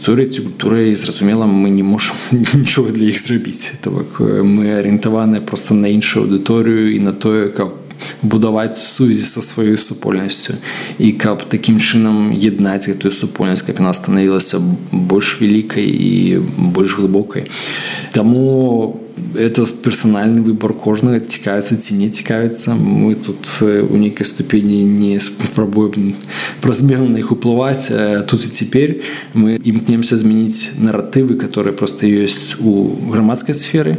гісторыя ці культура, і зразумела, мы не можам нічога для іх зрабіць. Мы арыентаваныя проста на іншую аўдыторыю і на тое, каб будаваць сувязі са сваёй супольнасцю і каб такім чынам яднаць гэтую супольнасць, каб яна станавілася больш вялікай і больш глыбокай. Таму это персанальны выбор кожнага, цікавіцца ці не цікавіцца. Мы тут у нейкай ступені не спрабуем празмерна на іх уплываць. Тут і цяпер мы імкнемся змяніць наратывы, которые просто ёсць у грамадскай сферы.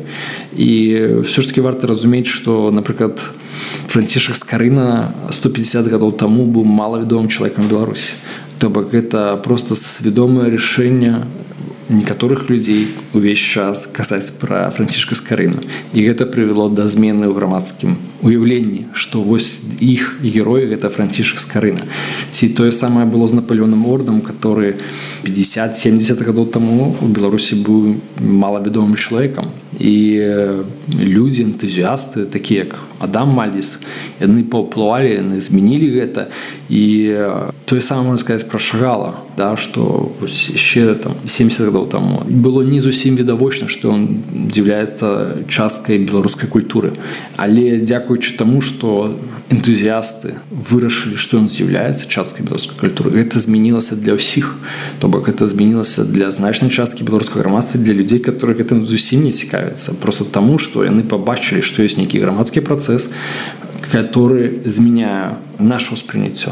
І все ж таки варта разумець, што, напрыклад, Францішак Скарына 150 гадоў таму быў малавядомым чалавекам Беларусі. То бок гэта проста свядомае рашэнне некаторых людзей увесь час казаць пра Францішка Скарыну. І гэта прывяло да змены ў грамадскім уяўленні, што вось іх герой гэта Францішак Скарына. Ці тое самае было з Напалеонам Ордам, который 50-70 гадоў таму у Беларусі быў малавядомым чалавекам. І людзі, энтузіасты, такія як Адам Мальдіс, яны паўплывалі, яны змянілі гэта. І тое самае можна сказаць пра Шагала, да, што яшчэ 70 гадоў таму было не зусім відавочна, што ён з'яўляецца часткай беларускай культуры. Але дзякуючы таму, што энтузіасты вырашылі, што ён з'яўляецца часткай беларускай культуры, гэта змянілася для ўсіх. То бок гэта змянілася для значнай часткі беларускага грамадства, для людзей, которые гэтым зусім не цікавяцца. Просто таму, што яны пабачылі, што ёсць нейкі грамадскі працэс, который зменяе наше ўспрыняццё.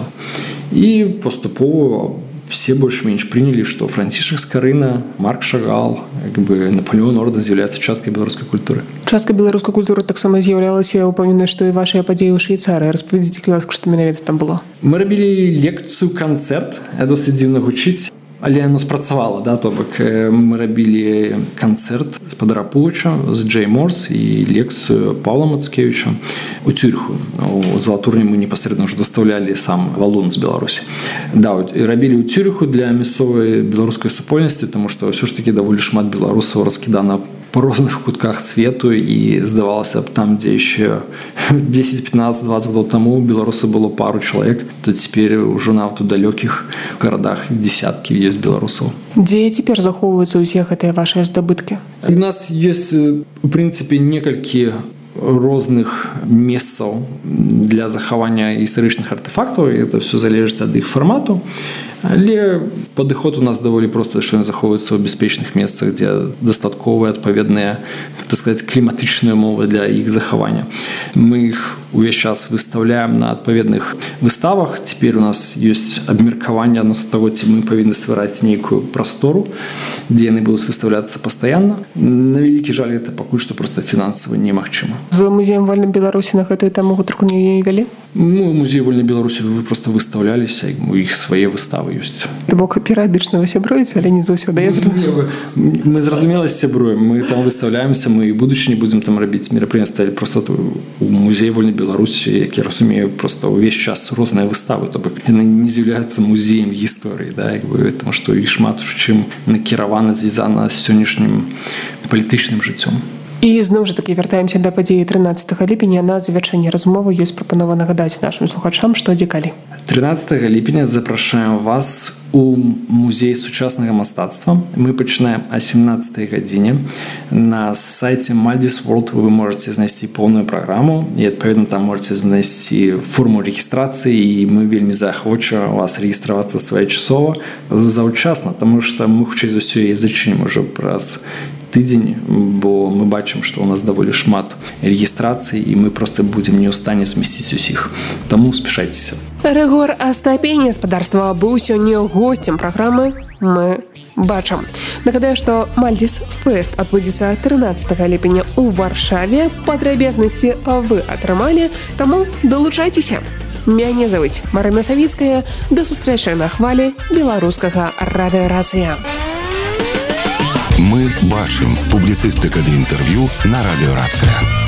І паступова все больш-менш прынялі, што Францішак Скарына, Марк Шагал, Напалеон Орден з'яўляецца часткай беларускай культуры. Часткай беларускай культуры таксама з'яўлялася, упэўнены, што і вашыя падзеі ў Швейцарыі. Распавядзіце, калі што менавіта там было. Мы рабілі лекцыю-канцэрт, досыць дзіўна гучыць, але яно спрацавала, да, то бок мы рабілі канцэрт з Падарапувача, з Джей Морс і лекцыю Паўла Мацкевіча у Цюриху. У Залатурні мы непасрэдна ўжо дастаўлялі сам валун з Беларусі. Да, рабілі ў Цюриху для мясцовай беларускай супольнасці, таму што ўсё ж такі даволі шмат беларусаў раскідана по розных кутках свету, і здавалася б, там, дзе яшчэ 10, 15, 20 гадоў таму беларусаў было пару чалавек, то цяпер ужо нават у далёкіх гарадах дзесяткі ёсць беларусаў. Дзе цяпер захоўваюцца ўсе гэтыя вашыя здабыткі? У нас ёсць, у прынцыпе, некалькі розных месцаў для захавання гістарычных артефактаў, і это все залежыць ад іх фармату. Але падыход у нас даволі проста, што яны захоўваюцца ў бяспечных месцах, дзе дастатковыя адпаведныя, так сказаць, кліматычныя умовы для іх захавання. Мы іх увесь час выстаўляем на адпаведных выставах. Цяпер у нас ёсць абмеркаванне адносно таго, ці мы павінны ствараць нейкую прастору, дзе яны будуць выстаўляцца пастаянна. На вялікі жаль, гэта пакуль што проста фінансава немагчыма. З музеем вольнай Беларусі на гэтую таму гутарку не вялі? Ну, музей вольнай Беларусі вы проста выстаўляліся, у іх свае выставы ёсць. То бок перыядычна вы сябруеце, але не заўсёды. Мы зразумела сябруем, мы там выстаўляемся, мы і будучыні будзем там рабіць мерапрыемствы, але проста у музеі вольнай Беларусі, як я разумею, проста ўвесь час розныя выставы, то бок яны не з'яўляюцца музеем гісторыі, да, таму што і шмат чым накіравана, звязана з сённяшнім палітычным жыццём. І зноў жа такі вяртаемся да падзеі 13 ліпеня. На завяршэнне размовы ёсць прапанова нагадаць нашым слухачам, што дзе калі. 13 ліпеня запрашаем вас у музей сучаснага мастацтва. Мы пачынаем о 17 гадзіне. На сайце Maldis World вы можете знайсці поўную праграму, і адпаведна там можете знайсці форму рэгістрацыі, і мы вельмі заахвочваем вас рэгістравацца своечасова заўчасна, таму што мы хутчэй за ўсё і зачынім ужо праз тыдзень, бо мы бачым, што ў нас даволі шмат рэгістрацый, і мы проста будзем не ў стане змясціць усіх. Таму спяшайцеся. Рыгор Астапень, гаспадарства, быў сёння госцем праграмы «Мы бачым». Нагадаю, што Maldis Fest адбудзецца 13 ліпеня ў Варшаве. Падрабязнасці вы атрымалі, таму далучайцеся. Мяне завуць Марына Савіцкая. Да сустрэчы на хвалі беларускага радыёрацыя. Мы бачым. Публіцыстыка ды інтэрв'ю на радыёрацыя.